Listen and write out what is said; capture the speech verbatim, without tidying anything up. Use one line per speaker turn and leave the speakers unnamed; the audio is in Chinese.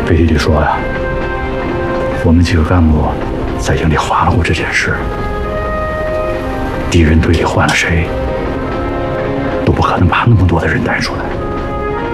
背地里说呀，我们几个干部在营里划拉过这件事，敌人队里换了谁，都不可能把那么多的人带出来。